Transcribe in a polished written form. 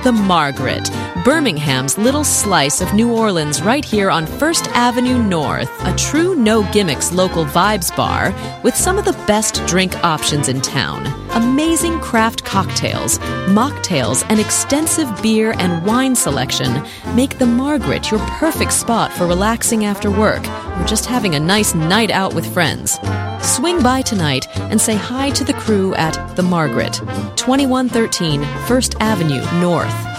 The Margaret, Birmingham's little slice of New Orleans right here on First Avenue North, a true no-gimmicks local vibes bar with some of the best drink options in town. Amazing craft cocktails, mocktails, and extensive beer and wine selection make The Margaret your perfect spot for relaxing after work or just having a nice night out with friends. Swing by tonight and say hi to the crew at The Margaret, 2113 First Avenue North.